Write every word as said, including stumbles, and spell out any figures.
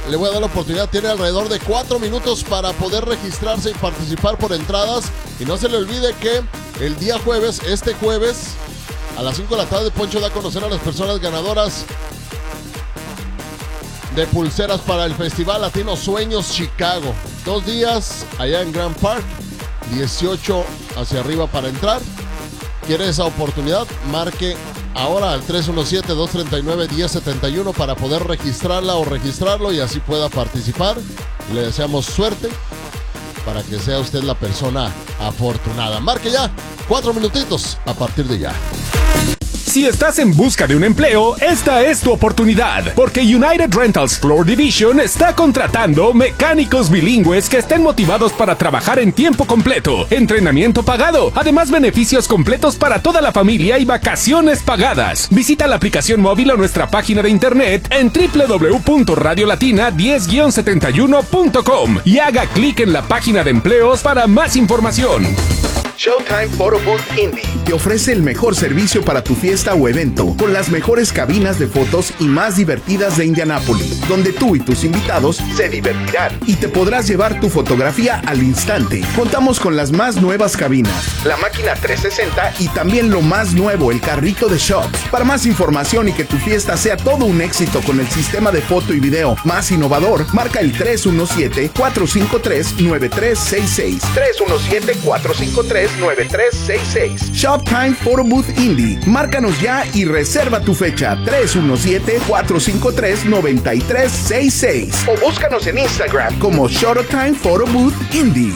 le voy a dar la oportunidad. Tiene alrededor de cuatro minutos para poder registrarse y participar por entradas. Y no se le olvide que el día jueves, este jueves, a las cinco de la tarde, Poncho da a conocer a las personas ganadoras de pulseras para el Festival Latino Sueños Chicago. Dos días allá en Grand Park, dieciocho hacia arriba para entrar. ¿Quiere esa oportunidad? Marque ahora al tres uno siete, dos tres nueve, uno cero siete uno para poder registrarla o registrarlo y así pueda participar. Le deseamos suerte para que sea usted la persona afortunada. Marque ya, cuatro minutitos a partir de ya. Si estás en busca de un empleo, esta es tu oportunidad, porque United Rentals Floor Division está contratando mecánicos bilingües que estén motivados para trabajar en tiempo completo, entrenamiento pagado, además beneficios completos para toda la familia y vacaciones pagadas. Visita la aplicación móvil o nuestra página de internet en doble u doble u doble u punto radio latina diez guion setenta y uno punto com y haga clic en la página de empleos para más información. Showtime Photo Booth Indie te ofrece el mejor servicio para tu fiesta o evento, con las mejores cabinas de fotos y más divertidas de Indianápolis, donde tú y tus invitados se divertirán y te podrás llevar tu fotografía al instante. Contamos con las más nuevas cabinas, la máquina trescientos sesenta y también lo más nuevo, el carrito de shots. Para más información y que tu fiesta sea todo un éxito con el sistema de foto y video más innovador, marca el tres uno siete, cuatro cinco tres, nueve tres seis seis. tres uno siete, cuatro cinco tres, nueve tres seis seis. Shoptime Photo Booth Indie. Márcanos ya y reserva tu fecha. tres uno siete, cuatro cinco tres, nueve tres seis seis. O búscanos en Instagram como Showtime Photo Booth Indie.